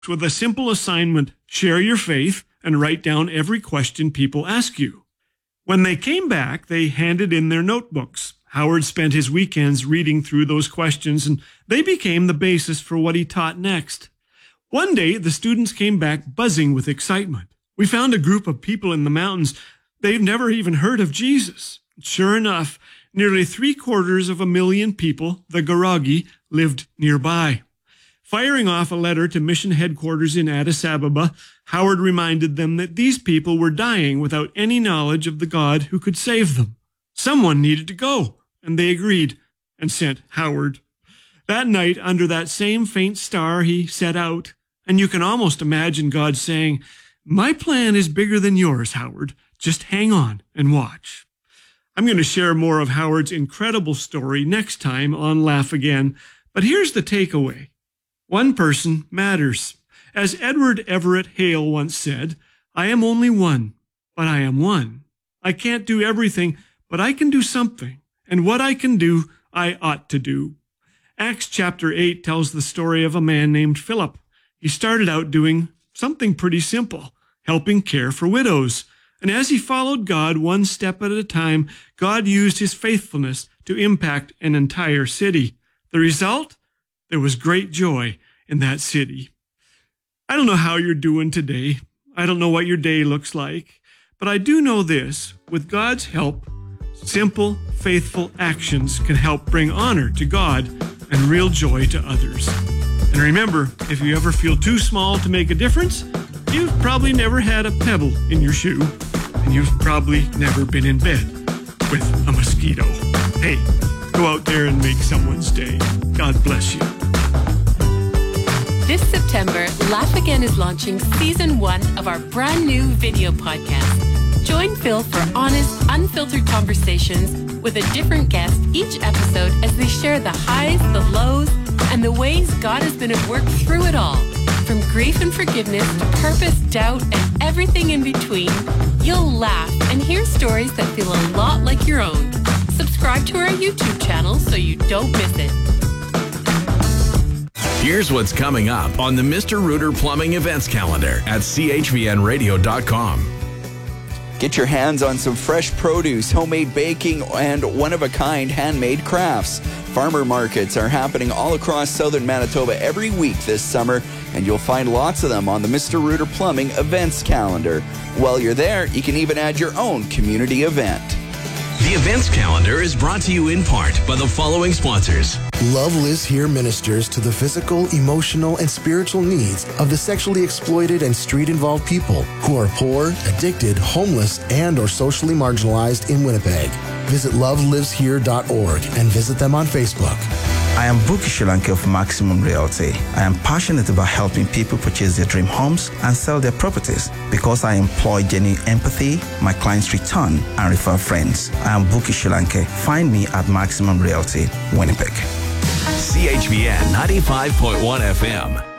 with a simple assignment: share your faith and write down every question people ask you. When they came back, they handed in their notebooks. Howard spent his weekends reading through those questions, and they became the basis for what he taught next. One day, the students came back buzzing with excitement. "We found a group of people in the mountains. They've never even heard of Jesus." Sure enough, nearly 750,000 people, the Garagi, lived nearby. Firing off a letter to mission headquarters in Addis Ababa, Howard reminded them that these people were dying without any knowledge of the God who could save them. Someone needed to go, and they agreed and sent Howard. That night, under that same faint star, he set out, and you can almost imagine God saying, "My plan is bigger than yours, Howard. Just hang on and watch." I'm going to share more of Howard's incredible story next time on Laugh Again, but here's the takeaway. One person matters. As Edward Everett Hale once said, "I am only one, but I am one. I can't do everything, but I can do something. And what I can do, I ought to do." Acts chapter 8 tells the story of a man named Philip. He started out doing something pretty simple, helping care for widows. And as he followed God one step at a time, God used his faithfulness to impact an entire city. The result? There was great joy in that city. I don't know how you're doing today. I don't know what your day looks like. But I do know this: with God's help, simple, faithful actions can help bring honor to God and real joy to others. And remember, if you ever feel too small to make a difference, you've probably never had a pebble in your shoe, and you've probably never been in bed with a mosquito. Hey, go out there and make someone's day. God bless you. This September, Laugh Again is launching Season 1 of our brand new video podcast. Join Phil for honest, unfiltered conversations with a different guest each episode as they share the highs, the lows, and the ways God has been at work through it all. From grief and forgiveness to purpose, doubt, and everything in between, you'll laugh and hear stories that feel a lot like your own. Subscribe to our YouTube channel so you don't miss it. Here's what's coming up on the Mr. Rooter Plumbing events calendar at chvnradio.com. Get your hands on some fresh produce, homemade baking, and one-of-a-kind handmade crafts. Farmer markets are happening all across southern Manitoba every week this summer, and you'll find lots of them on the Mr. Rooter Plumbing events calendar. While you're there, you can even add your own community event. The events calendar is brought to you in part by the following sponsors. Love Lives Here ministers to the physical, emotional, and spiritual needs of the sexually exploited and street-involved people who are poor, addicted, homeless, and or socially marginalized in Winnipeg. Visit loveliveshere.org and visit them on Facebook. I am Buki Shilanke of Maximum Realty. I am passionate about helping people purchase their dream homes and sell their properties because I employ genuine empathy, my clients return, and refer friends. I am Buki Shilanke. Find me at Maximum Realty, Winnipeg. CHVN 95.1 FM.